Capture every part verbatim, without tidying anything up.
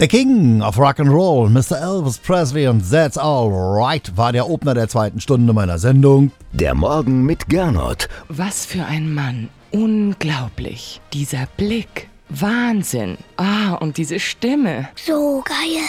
The King of Rock'n'Roll, Mister Elvis Presley und That's Alright war der Opener der zweiten Stunde meiner Sendung. Der Morgen mit Gernot. Was für ein Mann. Unglaublich. Dieser Blick. Wahnsinn. Ah, und diese Stimme. So geil.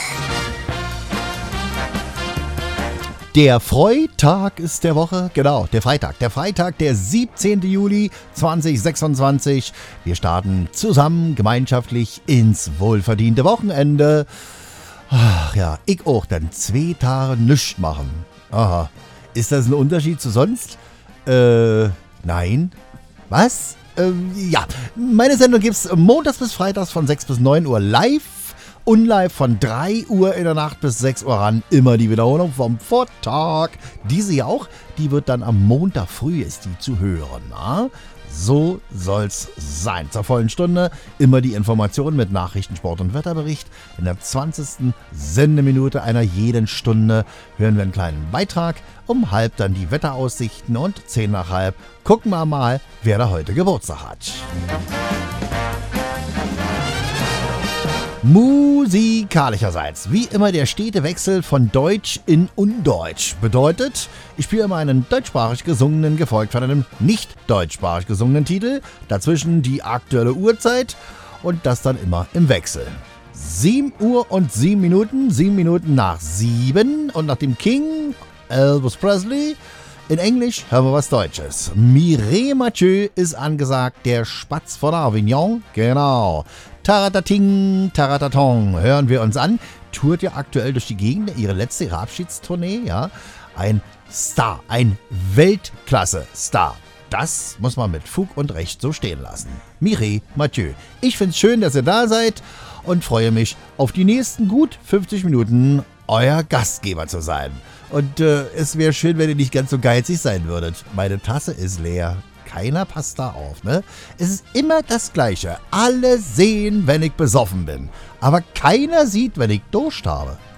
Der Freitag ist der Woche, genau, der Freitag. Der Freitag, der siebzehnten Juli zweitausendsechsundzwanzig. Wir starten zusammen, gemeinschaftlich ins wohlverdiente Wochenende. Ach ja, ich auch, dann zwei Tage nichts machen. Aha, ist das ein Unterschied zu sonst? Äh, nein. Was? Ähm, ja, meine Sendung gibt's montags bis freitags von sechs bis neun Uhr live. Unlive von drei Uhr in der Nacht bis sechs Uhr ran. Immer die Wiederholung vom Vortag. Diese hier auch, die wird dann am Montag früh ist die zu hören. Na? So soll's sein. Zur vollen Stunde immer die Informationen mit Nachrichten, Sport und Wetterbericht. In der zwanzigsten Sendeminute einer jeden Stunde hören wir einen kleinen Beitrag. Um halb dann die Wetteraussichten und zehn nach halb gucken wir mal, wer da heute Geburtstag hat. Musikalischerseits, wie immer der stete Wechsel von Deutsch in Undeutsch. Bedeutet, ich spiele immer einen deutschsprachig gesungenen, gefolgt von einem nicht deutschsprachig gesungenen Titel, dazwischen die aktuelle Uhrzeit und das dann immer im Wechsel. sieben Uhr und sieben Minuten, sieben Minuten nach sieben und nach dem King, Elvis Presley, in Englisch hören wir was Deutsches. Mireille Mathieu ist angesagt, der Spatz von Avignon, genau. Taratating, Taratatong, hören wir uns an. Tourt ja aktuell durch die Gegend, ihre letzte, ihre Abschiedstournee, ja. Ein Star, ein Weltklasse-Star. Das muss man mit Fug und Recht so stehen lassen. Mireille Mathieu. Ich find's schön, dass ihr da seid und freue mich auf die nächsten gut fünfzig Minuten euer Gastgeber zu sein. Und äh, es wäre schön, wenn ihr nicht ganz so geizig sein würdet. Meine Tasse ist leer. Keiner passt da auf, ne? Es ist immer das Gleiche. Alle sehen, wenn ich besoffen bin. Aber keiner sieht, wenn ich Durst habe.